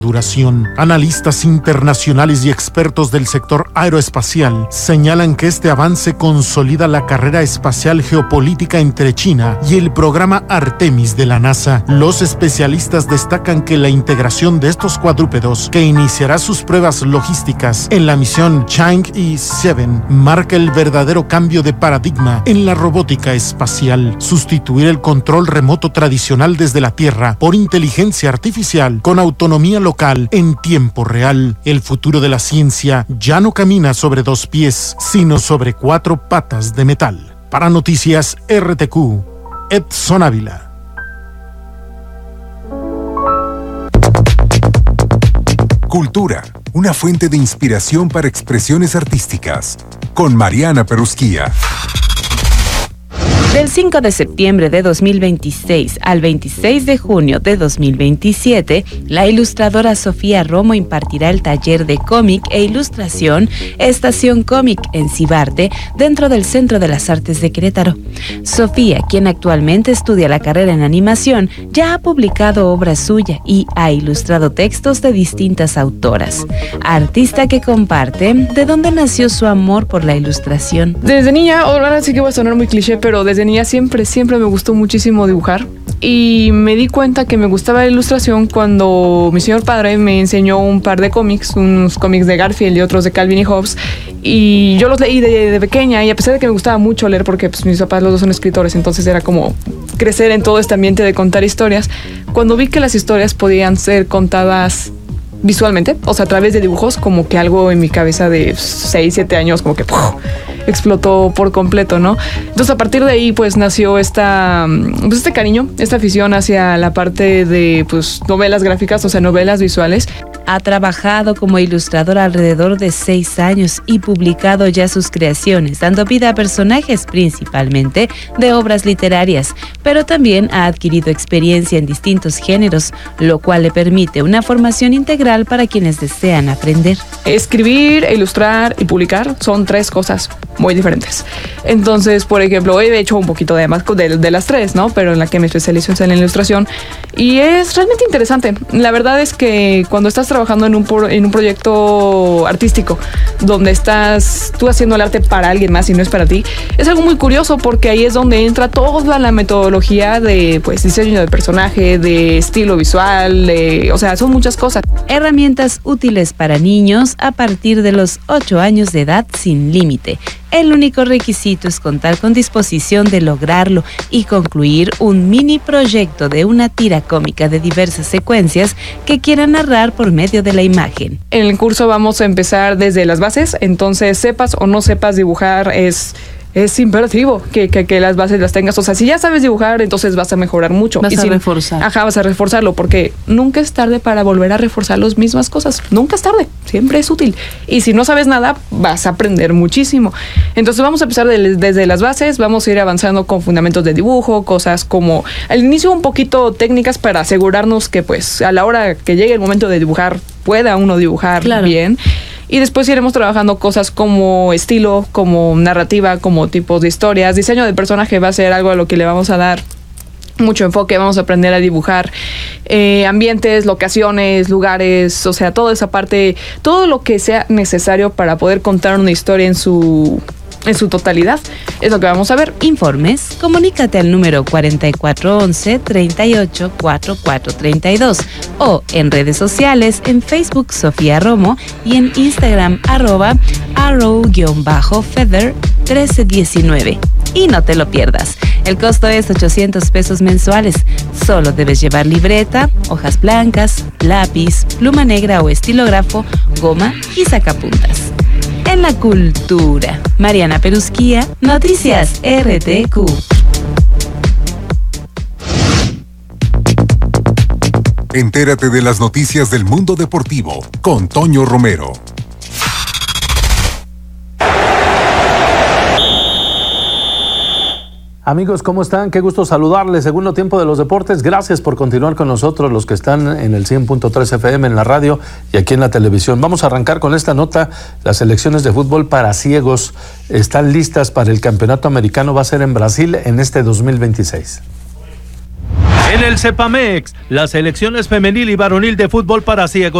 duración. Analistas internacionales y expertos del sector aeroespacial señalan que este avance consolida la carrera espacial geopolítica entre China y el programa Artemis de la NASA. Los especialistas destacan que la integración de estos cuadrúpedos, que iniciará sus pruebas logísticas en la misión Chang'e 7, marca el verdadero cambio de paradigma en la robótica espacial. Sustituir el control remoto tradicional desde la Tierra por inteligencia artificial con autonomía local en tiempo real. El futuro de la ciencia ya no camina sobre 2 pies, sino sobre 4 patas de metal. Para Noticias RTQ, Edson Ávila. Cultura, una fuente de inspiración para expresiones artísticas, con Mariana Perusquía. Del 5 de septiembre de 2026 al 26 de junio de 2027, la ilustradora Sofía Romo impartirá el taller de cómic e ilustración Estación Cómic en Cibarte, dentro del Centro de las Artes de Querétaro. Sofía, quien actualmente estudia la carrera en animación, ya ha publicado obra suya y ha ilustrado textos de distintas autoras. Artista que comparte de dónde nació su amor por la ilustración. Desde niña, ahora sí que va a sonar muy cliché, pero desde niña siempre me gustó muchísimo dibujar, y me di cuenta que me gustaba la ilustración cuando mi señor padre me enseñó un par de cómics, unos cómics de Garfield y otros de Calvin y Hobbes, y yo los leí de pequeña, y a pesar de que me gustaba mucho leer porque pues, mis papás los dos son escritores, entonces era como crecer en todo este ambiente de contar historias. Cuando vi que las historias podían ser contadas visualmente, o sea, a través de dibujos, como que algo en mi cabeza de 6, 7 años como que explotó por completo, ¿no? Entonces a partir de ahí pues nació este cariño, esta afición hacia la parte de pues novelas gráficas, o sea, novelas visuales. Ha trabajado como ilustradora alrededor de 6 años y publicado ya sus creaciones, dando vida a personajes principalmente de obras literarias, pero también ha adquirido experiencia en distintos géneros, lo cual le permite una formación integral para quienes desean aprender. Escribir, ilustrar y publicar son 3 cosas muy diferentes. Entonces, por ejemplo, he hecho un poquito de las 3, ¿no? Pero en la que me especializo es en la ilustración y es realmente interesante. La verdad es que cuando estás trabajando en un proyecto artístico donde estás tú haciendo el arte para alguien más y no es para ti, es algo muy curioso porque ahí es donde entra toda la metodología de pues diseño de personaje, de estilo visual, o sea, son muchas cosas. Herramientas útiles para niños a partir de los 8 años de edad sin límite. El único requisito es contar con disposición de lograrlo y concluir un mini proyecto de una tira cómica de diversas secuencias que quiera narrar por medio de la imagen. En el curso vamos a empezar desde las bases, entonces sepas o no sepas dibujar es imperativo que las bases las tengas. O sea, si ya sabes dibujar, entonces vas a mejorar mucho. Vas a reforzar. Ajá, vas a reforzarlo, porque nunca es tarde para volver a reforzar las mismas cosas. Nunca es tarde, siempre es útil. Y si no sabes nada, vas a aprender muchísimo. Entonces vamos a empezar desde las bases, vamos a ir avanzando con fundamentos de dibujo, cosas como al inicio un poquito técnicas para asegurarnos que pues a la hora que llegue el momento de dibujar, pueda uno dibujar bien. Y después iremos trabajando cosas como estilo, como narrativa, como tipos de historias. Diseño de personaje va a ser algo a lo que le vamos a dar mucho enfoque. Vamos a aprender a dibujar ambientes, locaciones, lugares, o sea, toda esa parte, todo lo que sea necesario para poder contar una historia en su totalidad, es lo que vamos a ver. Informes, comunícate al número 4411-384432 o en redes sociales, en Facebook Sofía Romo y en Instagram @arrow_feather1319. Y no te lo pierdas. El costo es 800 pesos mensuales. Solo debes llevar libreta, hojas blancas, lápiz, pluma negra o estilógrafo, goma y sacapuntas. En la cultura, Mariana Perusquía, Noticias RTQ. Entérate de las noticias del mundo deportivo con Toño Romero. Amigos, ¿cómo están? Qué gusto saludarles. Segundo tiempo de los deportes. Gracias por continuar con nosotros, los que están en el 100.3 FM en la radio y aquí en la televisión. Vamos a arrancar con esta nota. Las selecciones de fútbol para ciegos están listas para el campeonato americano. Va a ser en Brasil en este 2026. En el Cepamex, las selecciones femenil y varonil de fútbol para ciegos